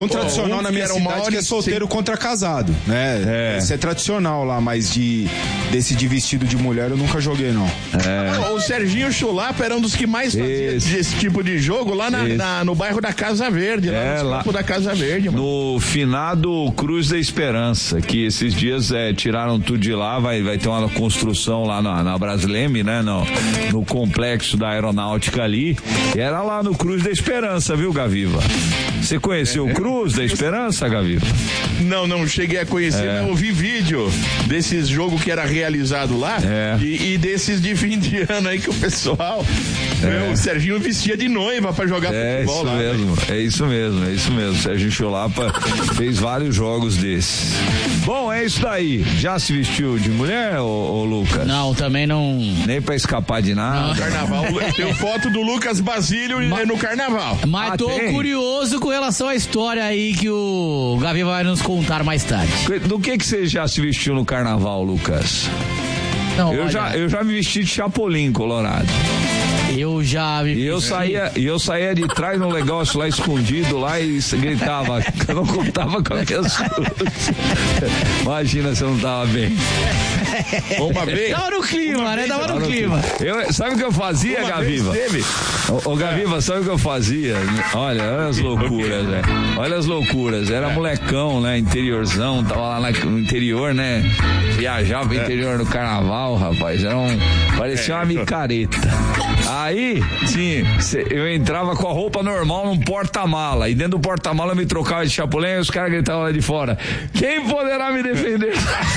Tradicional na minha cidade que é solteiro contra casado, né? Isso é tradicional lá, mas desse de vestido de mulher eu nunca joguei, não. O Serginho Chulapa era um dos que mais fazia esse tipo de jogo lá no bairro da Casa Verde, lá no campo da Casa Verde. Mano. No finado Cruz da Esperança, que esses dias tiraram tudo de lá, vai ter uma construção lá na Brasileme, né? No complexo da aeronáutica ali, e era lá no Cruz da Esperança, viu, Gaviva? Você conheceu o Cruz da Esperança, Gaviva? Não cheguei a conhecer, mas eu vi vídeo desses jogos que era realizado lá e desses de fim de ano aí que o pessoal, o Serginho vestia de noiva pra jogar futebol lá. É isso mesmo. Serginho Chulapa fez vários jogos desses. Bom, é isso daí. Já se vestiu de mulher, ô Lucas? Não, também não. Nem pra escapar de nada. No carnaval. Tem foto do Lucas Basílio no carnaval. Mas tô curioso com relação à história aí que o Gavi vai nos contar mais tarde. Do que você já se vestiu no carnaval, Lucas? Não, eu já me vesti de Chapolin Colorado. Eu já me... E eu saía de trás no negócio lá escondido lá e gritava, eu não contava com as minhas coisas. Imagina se eu não tava bem. Uma vez. Tava no clima, né? Tava no clima. Sabe o que eu fazia, Gaviva? Ô Gaviva, sabe o que eu fazia? Olha as loucuras, né? Olha as loucuras. Era molecão, né? Interiorzão, tava lá no interior, né? Viajava pro interior no carnaval, rapaz. Parecia uma micareta. Aí, sim, eu entrava com a roupa normal num porta-mala. E dentro do porta-mala eu me trocava de Chapolin e os caras gritavam lá de fora: quem poderá me defender?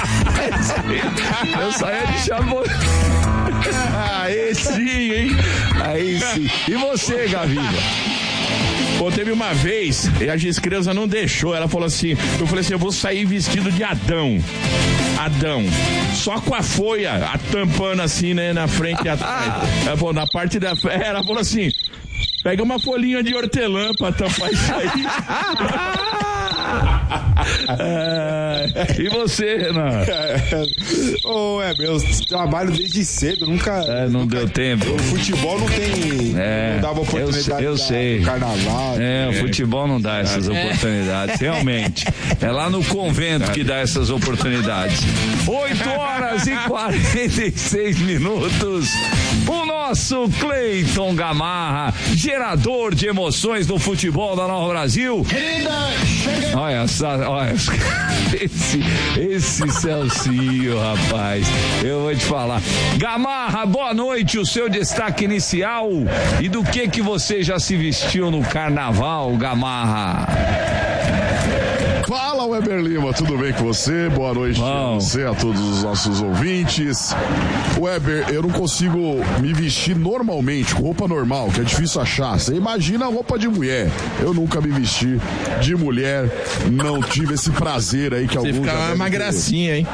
Eu saía de Chapolin. Aí sim, hein? Aí sim. E você, Gaviva? Pô, teve uma vez, e a Giscreuza não deixou, ela falou assim, eu falei assim, eu vou sair vestido de Adão, só com a folha, tampando assim, né, na frente e atrás. Ela falou, na parte da... Ela falou assim, pega uma folhinha de hortelã pra tampar isso aí. E você, Renan? Eu trabalho desde cedo, nunca deu tempo. O futebol não tem. Não dava oportunidade. Eu sei. Carnaval. O futebol não dá essas oportunidades, realmente. É lá no convento que dá essas oportunidades. 8h46. O nosso Cleiton Gamarra, gerador de emoções do futebol da Nova Brasil. Olha esse Celcinho, rapaz, eu vou te falar. Gamarra, boa noite, o seu destaque inicial e do que você já se vestiu no carnaval, Gamarra? Fala, Weber Lima, tudo bem com você? Boa noite a você, a todos os nossos ouvintes. Weber, eu não consigo me vestir normalmente, com roupa normal, que é difícil achar. Você imagina a roupa de mulher. Eu nunca me vesti de mulher, não tive esse prazer aí que alguns já devem ter. Uma gracinha, hein?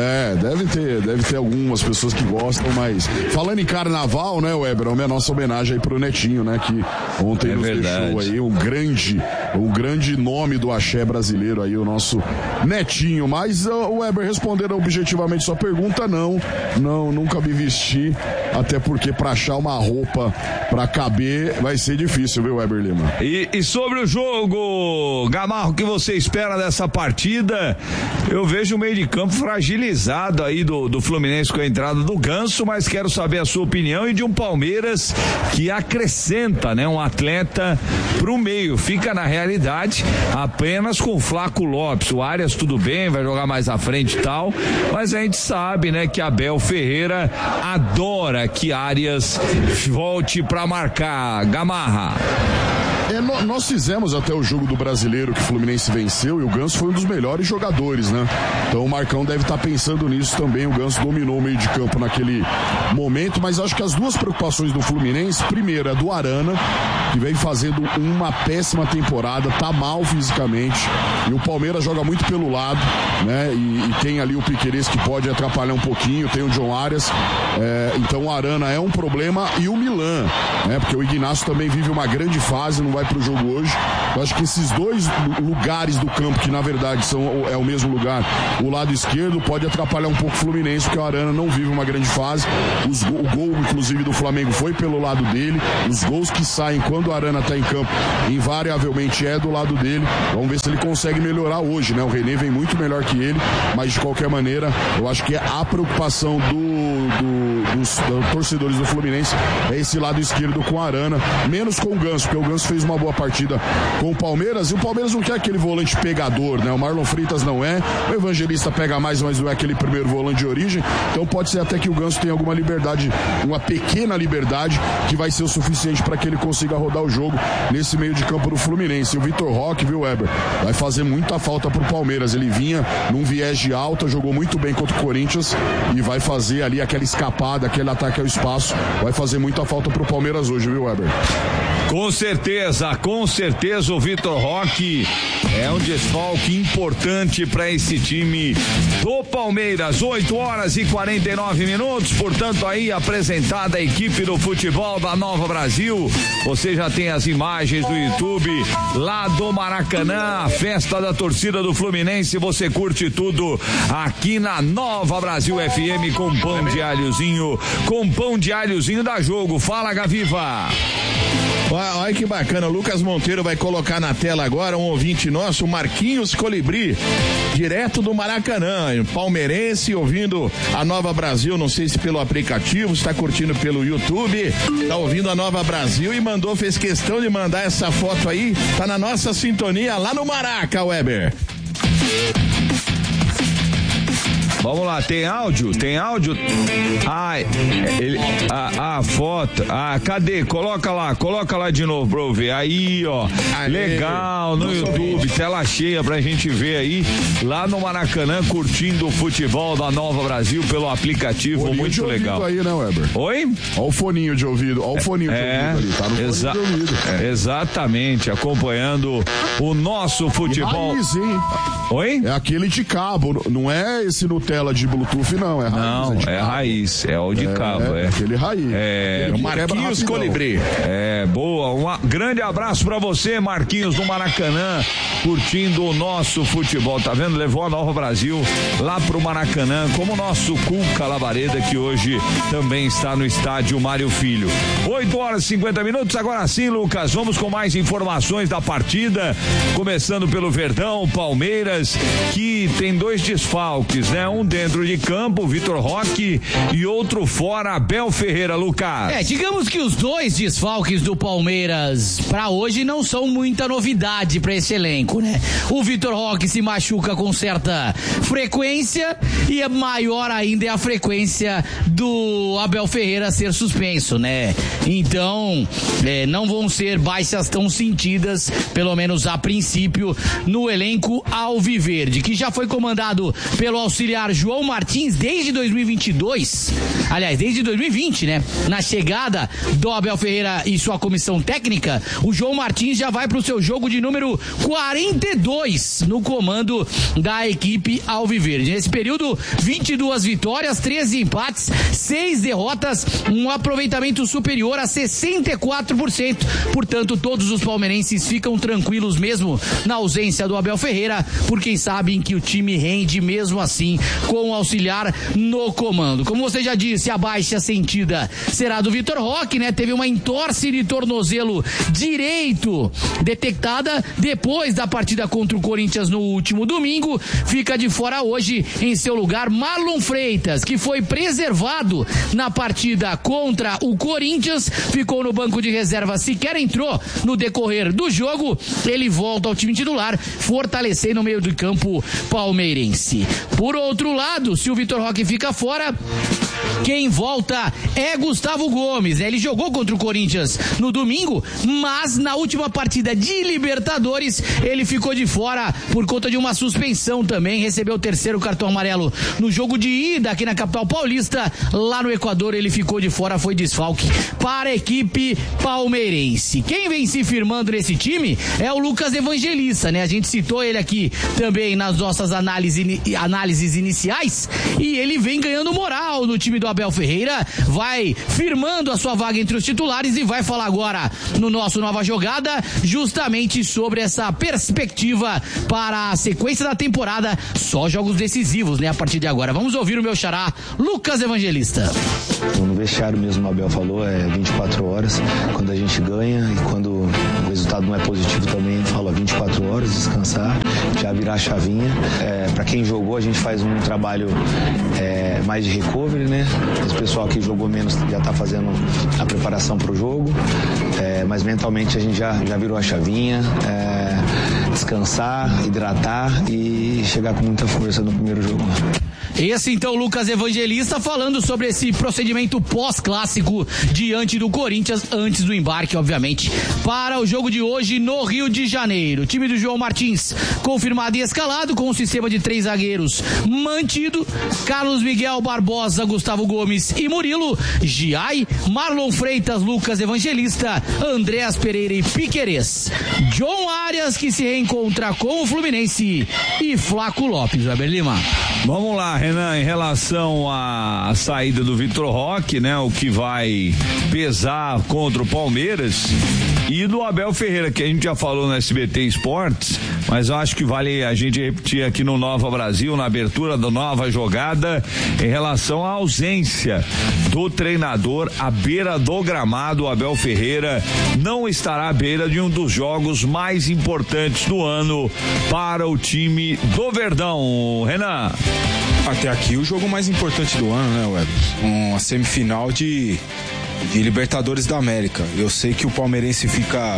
Deve ter algumas pessoas que gostam, mas falando em carnaval, né, Weber, é a nossa homenagem aí pro Netinho, né, que ontem nos deixou aí um grande nome do axé brasileiro aí, o nosso Netinho. Mas o Weber, respondendo objetivamente sua pergunta, nunca me vesti, até porque pra achar uma roupa pra caber vai ser difícil, viu, Weber Lima? E sobre o jogo, Gamarra, o que você espera dessa partida? Eu vejo o meio de campo fragilizado aí do Fluminense com a entrada do Ganso, mas quero saber a sua opinião e de um Palmeiras que acrescenta, né, um atleta pro meio, fica na realidade apenas com o Flaco Lopes. O Arias tudo bem, vai jogar mais à frente e tal, mas a gente sabe, né, que Abel Ferreira adora que Arias volte pra marcar. Gamarra. Nós fizemos até o jogo do Brasileiro que o Fluminense venceu e o Ganso foi um dos melhores jogadores, né? Então o Marcão deve estar pensando nisso também. O Ganso dominou o meio de campo naquele momento, mas acho que as duas preocupações do Fluminense, primeiro é do Arana, que vem fazendo uma péssima temporada, tá mal fisicamente, e o Palmeiras joga muito pelo lado, né? E tem ali o Piquerez que pode atrapalhar um pouquinho, tem o John Arias, então o Arana é um problema, e o Milan, né? Porque o Ignacio também vive uma grande fase, não vai pro jogo hoje. Eu acho que esses dois lugares do campo, que na verdade é o mesmo lugar, o lado esquerdo, pode atrapalhar um pouco o Fluminense, porque o Arana não vive uma grande fase. O gol, inclusive, do Flamengo foi pelo lado dele. Os gols que saem quando quando o Arana tá em campo, invariavelmente é do lado dele. Vamos ver se ele consegue melhorar hoje, né? O René vem muito melhor que ele, mas de qualquer maneira, eu acho que a preocupação dos torcedores do Fluminense é esse lado esquerdo com o Arana, menos com o Ganso, porque o Ganso fez uma boa partida com o Palmeiras, e o Palmeiras não quer aquele volante pegador, né? O Marlon Freitas não é, o Evangelista pega mais, mas não é aquele primeiro volante de origem, então pode ser até que o Ganso tenha alguma liberdade, uma pequena liberdade, que vai ser o suficiente para que ele consiga rodar o jogo nesse meio de campo do Fluminense. E o Vitor Roque, viu, Weber, vai fazer muita falta pro Palmeiras, ele vinha num viés de alta, jogou muito bem contra o Corinthians e vai fazer ali aquela escapada, aquele ataque ao espaço, vai fazer muita falta pro Palmeiras hoje, viu, Weber? Com certeza o Vitor Roque é um desfalque importante para esse time do Palmeiras. 8h49, portanto aí apresentada a equipe do futebol da Nova Brasil. Você já tem as imagens do YouTube lá do Maracanã, a festa da torcida do Fluminense. Você curte tudo aqui na Nova Brasil FM com pão de alhozinho da Jogo. Fala, Gaviva. Olha que bacana, o Lucas Monteiro vai colocar na tela agora um ouvinte nosso, Marquinhos Colibri, direto do Maracanã, palmeirense, ouvindo a Nova Brasil, não sei se pelo aplicativo, está curtindo pelo YouTube, está ouvindo a Nova Brasil e fez questão de mandar essa foto aí, tá na nossa sintonia lá no Maraca, Weber. Vamos lá, tem áudio? Ai, a foto. Cadê? Coloca lá de novo pra eu ver. Aí, ó. Legal, no YouTube, tela cheia pra gente ver aí, lá no Maracanã, curtindo o futebol da Nova Brasil pelo aplicativo, foninho muito legal. Aí, né, Weber? Oi? Olha o foninho de ouvido, olha o foninho de ouvido ali, tá no fone de ouvido. Exatamente, acompanhando o nosso futebol. Raiz, hein? Oi? É aquele de cabo, não é esse no tela de Bluetooth, não, é raiz. Não, é raiz, é o de cabo. É aquele raiz. O Marquinhos Colibri. Boa, um grande abraço pra você, Marquinhos do Maracanã, curtindo o nosso futebol, tá vendo? Levou a Nova Brasil lá pro Maracanã, como o nosso Cuca Labareda, que hoje também está no estádio Mário Filho. 8h50, agora sim, Lucas, vamos com mais informações da partida, começando pelo Verdão, Palmeiras, que tem 2 desfalques, né? Um dentro de campo, Vitor Roque, e outro fora, Abel Ferreira, Lucas. Digamos que os 2 desfalques do Palmeiras pra hoje não são muita novidade pra esse elenco, né? O Vitor Roque se machuca com certa frequência e maior ainda é a frequência do Abel Ferreira ser suspenso, né? Então, não vão ser baixas tão sentidas, pelo menos a princípio, no elenco alviverde, que já foi comandado pelo auxiliar João Martins desde 2022, aliás, desde 2020, né? Na chegada do Abel Ferreira e sua comissão técnica, o João Martins já vai pro seu jogo de número 42 no comando da equipe alviverde. Nesse período, 22 vitórias, 13 empates, 6 derrotas, um aproveitamento superior a 64%. Portanto, todos os palmeirenses ficam tranquilos mesmo na ausência do Abel Ferreira, porque sabem que o time rende mesmo assim com o auxiliar no comando. Como você já disse, a baixa sentida será do Vitor Roque, né? Teve uma entorse de tornozelo direito detectada depois da partida contra o Corinthians no último domingo. Fica de fora hoje, em seu lugar, Marlon Freitas, que foi preservado na partida contra o Corinthians, ficou no banco de reserva, sequer entrou no decorrer do jogo. Ele volta ao time titular, fortalecendo o meio de campo palmeirense. Por outro lado, se o Vitor Roque fica fora, quem volta é Gustavo Gomes, né? Ele jogou contra o Corinthians no domingo, mas na última partida de Libertadores ele ficou de fora por conta de uma suspensão também, recebeu o 3º cartão amarelo no jogo de ida aqui na capital paulista. Lá no Equador ele ficou de fora, foi desfalque para a equipe palmeirense. Quem vem se firmando nesse time é o Lucas Evangelista, né? A gente citou ele aqui também nas nossas análises iniciais, e ele vem ganhando moral no time do Abel Ferreira vai firmando a sua vaga entre os titulares e vai falar agora no nosso Nova Jogada justamente sobre essa perspectiva para a sequência da temporada, só jogos decisivos, né, a partir de agora. Vamos ouvir o meu xará, Lucas Evangelista. No vestiário mesmo, o Abel falou, 24 horas, quando a gente ganha e quando o resultado não é positivo também, ele fala 24 horas, descansar, já virar a chavinha. Para quem jogou, a gente faz um trabalho mais de recovery, né? Esse pessoal que jogou menos já está fazendo a preparação para o jogo, mas mentalmente a gente já virou a chavinha, descansar, hidratar e chegar com muita força no primeiro jogo. Esse então, Lucas Evangelista, falando sobre esse procedimento pós-clássico diante do Corinthians, antes do embarque, obviamente, para o jogo de hoje no Rio de Janeiro. O time do João Martins confirmado e escalado, com um sistema de 3 zagueiros mantido: Carlos Miguel, Barbosa, Gustavo Gomes e Murilo, Giai, Marlon Freitas, Lucas Evangelista, Andréas Pereira e Piquerez, John Arias, que se reencontra com o Fluminense, e Flaco Lopes. Weber Lima. Vamos lá, Renan, em relação à saída do Vitor Roque, né, o que vai pesar contra o Palmeiras, e do Abel Ferreira, que a gente já falou no SBT Esportes, mas eu acho que vale a gente repetir aqui no Nova Brasil, na abertura da Nova Jogada, em relação à ausência do treinador à beira do gramado. O Abel Ferreira não estará à beira de um dos jogos mais importantes do ano para o time do Verdão. Renan. Até aqui o jogo mais importante do ano, né, Weber? Uma semifinal de Libertadores da América. Eu sei que o palmeirense fica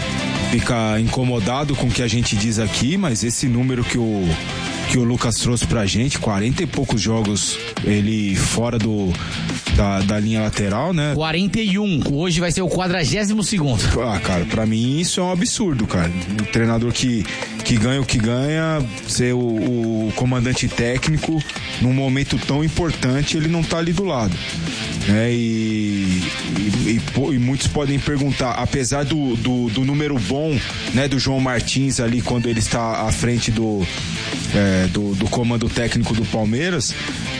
incomodado com o que a gente diz aqui, mas esse número que o Lucas trouxe pra gente, 40 e poucos jogos ele fora da linha lateral, né? 41, hoje vai ser o 42º. Cara, pra mim isso é um absurdo, cara. Um treinador que ganha o que ganha, ser o comandante técnico num momento tão importante, ele não tá ali do lado, né? E muitos podem perguntar, apesar do número bom, né, do João Martins ali quando ele está à frente do comando técnico do Palmeiras,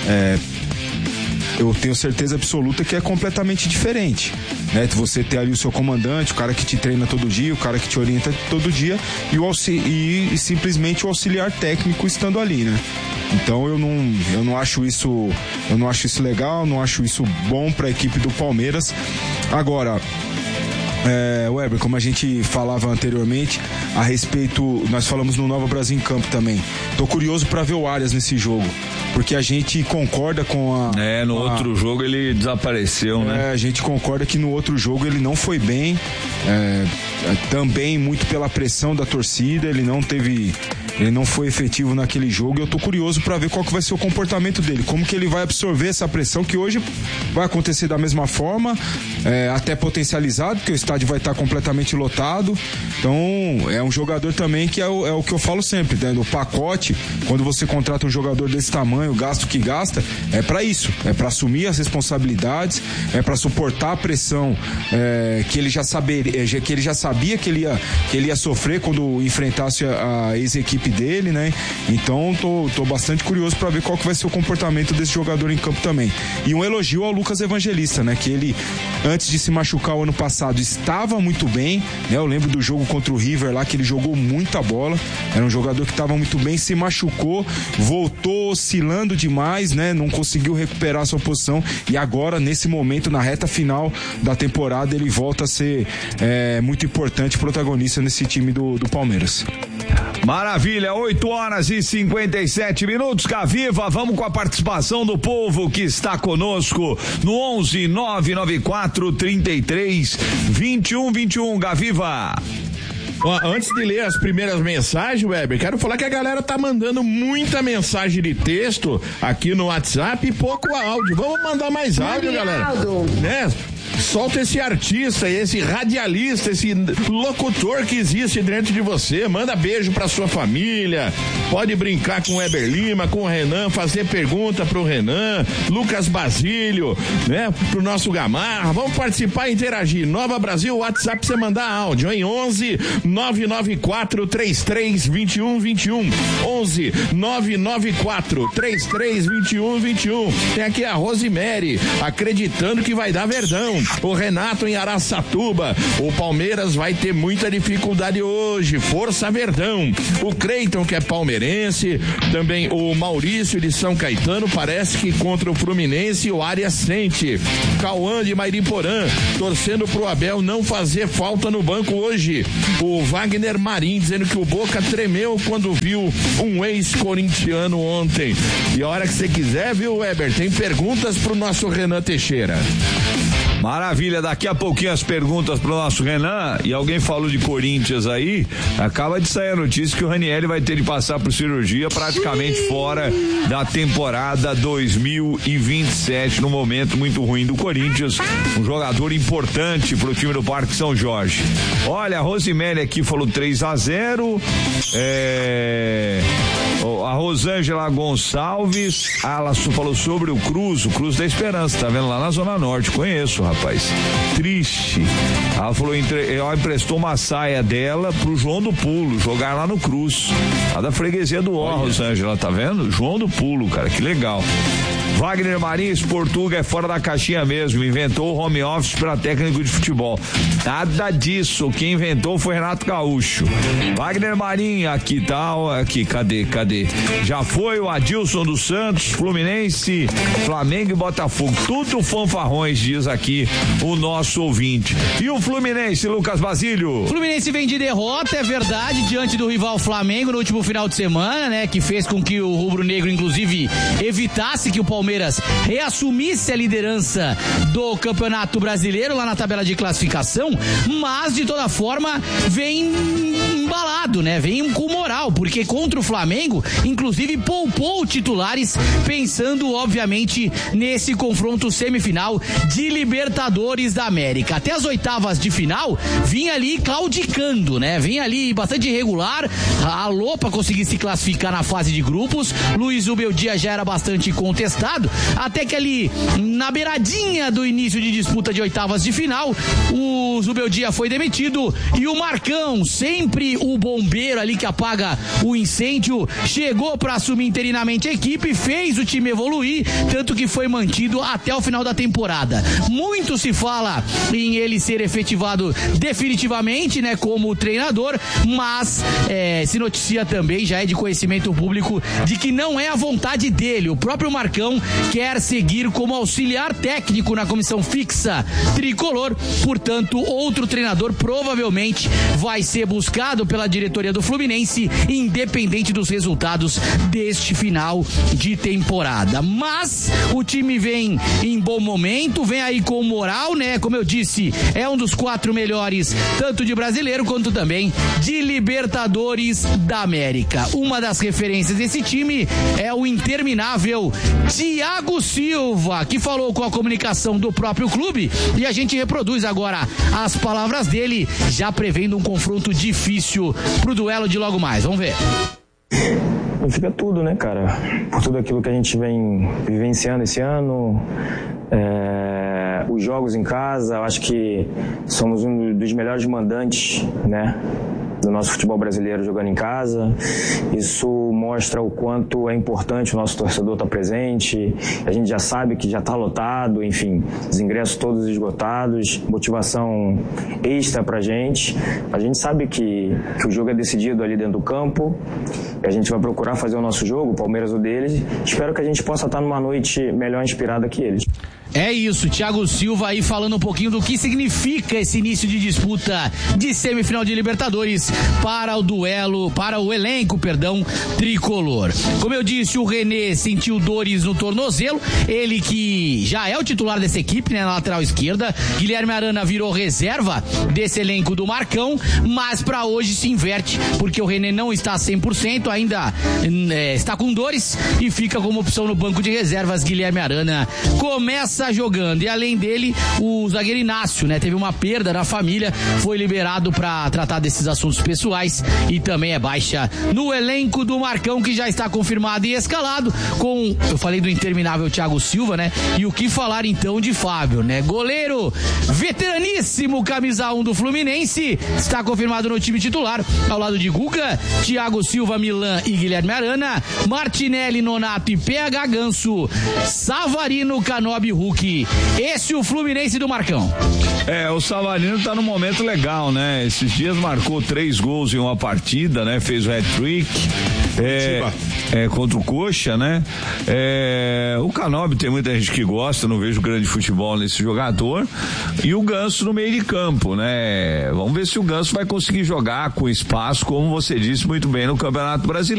eu tenho certeza absoluta que é completamente diferente, né? Você ter ali o seu comandante, o cara que te treina todo dia, o cara que te orienta todo dia e simplesmente o auxiliar técnico estando ali, né? Então eu não acho isso legal, não acho isso bom para a equipe do Palmeiras. Agora, Weber, como a gente falava anteriormente a respeito, nós falamos no Nova Brasil em Campo também. Tô curioso para ver o Arias nesse jogo, porque a gente concorda com a... no outro jogo ele desapareceu, né? A gente concorda que no outro jogo ele não foi bem, também muito pela pressão da torcida, ele não foi efetivo naquele jogo, e eu tô curioso para ver qual que vai ser o comportamento dele, como que ele vai absorver essa pressão, que hoje vai acontecer da mesma forma, até potencializado, porque o estádio vai estar completamente lotado. Então é um jogador também que é o que eu falo sempre, né? No pacote, quando você contrata um jogador desse tamanho, o gasto que gasta é para isso, é para assumir as responsabilidades, é para suportar a pressão que ele já sabia que ele ia sofrer quando enfrentasse a ex-equipe dele, né? Então tô bastante curioso para ver qual que vai ser o comportamento desse jogador em campo também. E um elogio ao Lucas Evangelista, né? Que ele, antes de se machucar o ano passado, estava muito bem, né? Eu lembro do jogo contra o River lá, que ele jogou muita bola, era um jogador que estava muito bem, se machucou, voltou oscilando demais, né? Não conseguiu recuperar a sua posição, e agora, nesse momento, na reta final da temporada, ele volta a ser muito importante, protagonista nesse time do Palmeiras. Maravilha, 8h57, Gaviva, vamos com a participação do povo que está conosco no 11 994 33 21 21, Gaviva. Antes de ler as primeiras mensagens, Weber, quero falar que a galera tá mandando muita mensagem de texto aqui no WhatsApp e pouco áudio. Vamos mandar mais áudio, galera. Né? Solta esse artista, esse radialista, esse locutor que existe dentro de você. Manda beijo pra sua família, Pode brincar com o Weber Lima, com o Renan, fazer pergunta pro Renan, Lucas Basílio, né? Pro nosso Gamarra. Vamos participar e interagir. Nova Brasil, WhatsApp pra você mandar áudio, em 11 994 33 21 21. 11 994 33 21 21. Tem aqui a Rosemary, acreditando que vai dar Verdão. O Renato em Araçatuba. O Palmeiras vai ter muita dificuldade hoje. Força Verdão. O Creiton, que é palmeirense. Também o Maurício de São Caetano. Parece que contra o Fluminense o Arias sente. Cauã de Mairiporã, torcendo pro Abel não fazer falta no banco hoje. O Wagner Marim dizendo que o Boca tremeu quando viu um ex-corintiano ontem. E a hora que você quiser, viu, Weber, tem perguntas pro nosso Renan Teixeira. Maravilha, daqui a pouquinho as perguntas pro nosso Renan. E alguém falou de Corinthians aí, acaba de sair a notícia que o Ranieri vai ter de passar por cirurgia, praticamente fora da temporada 2027, num momento muito ruim do Corinthians, um jogador importante pro time do Parque São Jorge. Olha, a Rosemary aqui falou 3-0, a Rosângela Gonçalves, ela falou sobre o Cruz da Esperança, tá vendo lá na Zona Norte, conheço, rapaz, triste. Ela falou, ela emprestou uma saia dela pro João do Pulo, jogar lá no Cruz, lá da freguesia do Ó, Rosângela, tá vendo? João do Pulo, cara, que legal. Wagner Marins, Portuga é fora da caixinha mesmo, inventou o home office para técnico de futebol. Nada disso, quem inventou foi Renato Gaúcho. Wagner Marinho, aqui tal, aqui, cadê? Já foi o Adilson dos Santos, Fluminense, Flamengo e Botafogo, tudo fanfarrões, diz aqui o nosso ouvinte. E o Fluminense, Lucas Basílio? Fluminense vem de derrota, é verdade, diante do rival Flamengo no último final de semana, né, que fez com que o rubro-negro, inclusive, evitasse que o Palmeiras reassumisse a liderança do Campeonato Brasileiro lá na tabela de classificação, mas de toda forma vem embalado, né? Vem com moral, porque contra o Flamengo, inclusive poupou titulares, pensando obviamente nesse confronto semifinal de Libertadores da América. Até as oitavas de final, vinha ali claudicando, né? Vinha ali bastante irregular, alô pra conseguir se classificar na fase de grupos. Luiz Ubeldia já era bastante contestado, até que ali na beiradinha do início de disputa de oitavas de final, o Zubeldia foi demitido e o Marcão, sempre o bombeiro ali que apaga o incêndio, chegou para assumir interinamente a equipe, fez o time evoluir, tanto que foi mantido até o final da temporada. Muito se fala em ele ser efetivado definitivamente, né, como treinador, mas se noticia também, já é de conhecimento público, de que não é a vontade dele. O próprio Marcão quer seguir como auxiliar técnico na comissão fixa tricolor, portanto, outro treinador provavelmente vai ser buscado pela diretoria do Fluminense, independente dos resultados deste final de temporada. Mas o time vem em bom momento, vem aí com moral, né? Como eu disse, é um dos 4 melhores, tanto de brasileiro quanto também de Libertadores da América. Uma das referências desse time é o interminável Thiago Silva, que falou com a comunicação do próprio clube, e a gente reproduz agora as palavras dele, já prevendo um confronto difícil pro duelo de logo mais. Vamos ver. Fica tudo, né, cara? Por tudo aquilo que a gente vem vivenciando esse ano, os jogos em casa, eu acho que somos um dos melhores mandantes, né, do nosso futebol brasileiro jogando em casa. Isso mostra o quanto é importante o nosso torcedor estar presente. A gente já sabe que já está lotado, enfim, os ingressos todos esgotados, motivação extra pra gente. A gente sabe que o jogo é decidido ali dentro do campo, a gente vai procurar fazer o nosso jogo, o Palmeiras o deles. Espero que a gente possa estar numa noite melhor inspirada que eles. É isso, Thiago Silva aí falando um pouquinho do que significa esse início de disputa de semifinal de Libertadores para o elenco tricolor. Como eu disse, o René sentiu dores no tornozelo, ele que já é o titular dessa equipe, né, na lateral esquerda. Guilherme Arana virou reserva desse elenco do Marcão, mas para hoje se inverte, porque o René não está 100%, ainda está com dores e fica como opção no banco de reservas. Guilherme Arana começa jogando, e além dele, o zagueiro Inácio, né, teve uma perda na família, foi liberado para tratar desses assuntos pessoais e também é baixa no elenco do Marcão, que já está confirmado e escalado com, eu falei do interminável Thiago Silva, né? E o que falar então de Fábio, né? Goleiro veteraníssimo, camisa 1 do Fluminense, está confirmado no time titular, ao lado de Guga, Thiago Silva, Milan e Guilherme Arana, Martinelli, Nonato e PH Ganso, Savarino, Canobi, Hulk. Esse é o Fluminense do Marcão. O Savarino tá num momento legal, né? Esses dias marcou 3 gols em uma partida, né? Fez o hat-trick. Contra o Coxa, né? O Canobi tem muita gente que gosta, não vejo grande futebol nesse jogador. E o Ganso no meio de campo, né? Vamos ver se o Ganso vai conseguir jogar com espaço, como você disse muito bem, no Campeonato Brasileiro.